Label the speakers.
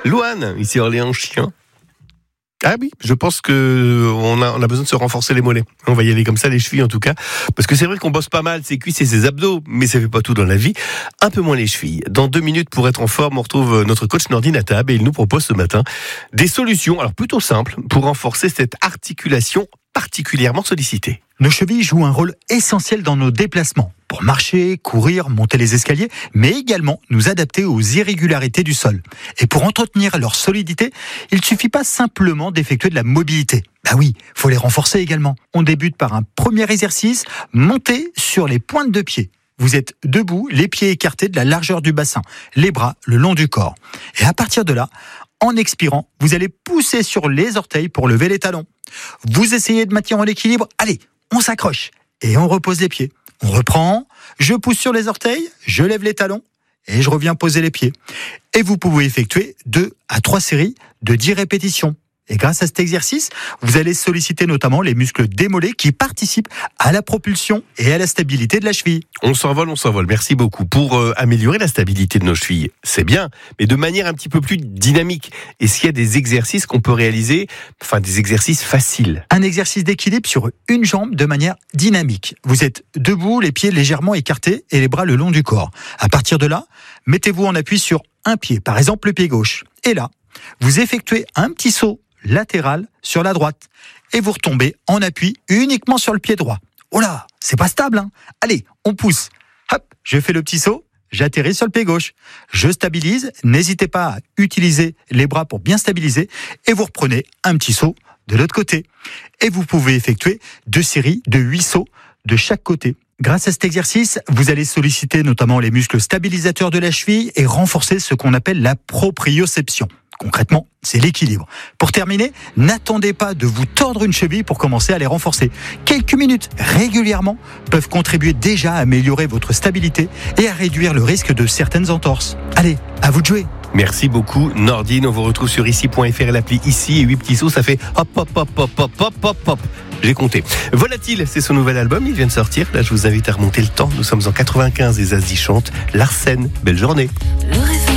Speaker 1: Louane, ici Orléans Chien. Ah oui, je pense que on a besoin de se renforcer les mollets. On va y aller comme ça, les chevilles en tout cas. Parce que c'est vrai qu'on bosse pas mal ses cuisses et ses abdos, mais ça fait pas tout dans la vie. Un peu moins les chevilles. Dans 2 minutes, pour être en forme, on retrouve notre coach Nordine à table et il nous propose ce matin des solutions, alors plutôt simples, pour renforcer cette articulation particulièrement sollicitée.
Speaker 2: Nos chevilles jouent un rôle essentiel dans nos déplacements, pour marcher, courir, monter les escaliers, mais également nous adapter aux irrégularités du sol. Et pour entretenir leur solidité, il ne suffit pas simplement d'effectuer de la mobilité. Bah oui, faut les renforcer également. On débute par un premier exercice, monter sur les pointes de pied. Vous êtes debout, les pieds écartés de la largeur du bassin, les bras le long du corps. Et à partir de là, en expirant, vous allez pousser sur les orteils pour lever les talons. Vous essayez de maintenir en équilibre, allez, on s'accroche et on repose les pieds. On reprend, je pousse sur les orteils, je lève les talons et je reviens poser les pieds. Et vous pouvez effectuer 2 à 3 séries de 10 répétitions. Et grâce à cet exercice, vous allez solliciter notamment les muscles des mollets qui participent à la propulsion et à la stabilité de la cheville.
Speaker 1: On s'envole. Merci beaucoup. Pour améliorer la stabilité de nos chevilles, c'est bien, mais de manière un petit peu plus dynamique. Est-ce qu'il y a des exercices qu'on peut réaliser, des exercices faciles?
Speaker 2: Un exercice d'équilibre sur une jambe de manière dynamique. Vous êtes debout, les pieds légèrement écartés et les bras le long du corps. À partir de là, mettez-vous en appui sur un pied, par exemple le pied gauche. Et là, vous effectuez un petit saut latéral sur la droite et vous retombez en appui uniquement sur le pied droit. Oh là, c'est pas stable, hein. Allez, on pousse. Hop, je fais le petit saut, j'atterris sur le pied gauche. Je stabilise, n'hésitez pas à utiliser les bras pour bien stabiliser et vous reprenez un petit saut de l'autre côté. Et vous pouvez effectuer 2 séries de 8 sauts de chaque côté. Grâce à cet exercice, vous allez solliciter notamment les muscles stabilisateurs de la cheville et renforcer ce qu'on appelle la proprioception. Concrètement, c'est l'équilibre. Pour terminer, n'attendez pas de vous tordre une cheville pour commencer à les renforcer. Quelques minutes régulièrement peuvent contribuer déjà à améliorer votre stabilité et à réduire le risque de certaines entorses. Allez, à vous de jouer.
Speaker 1: Merci beaucoup Nordine, on vous retrouve sur ici.fr et l'appli ici et 8 petits sauts, ça fait hop hop hop hop hop hop hop hop. J'ai compté. Volatile, c'est son nouvel album, il vient de sortir. Là, je vous invite à remonter le temps. Nous sommes en 95 et Zazie chante Larsen. Belle journée.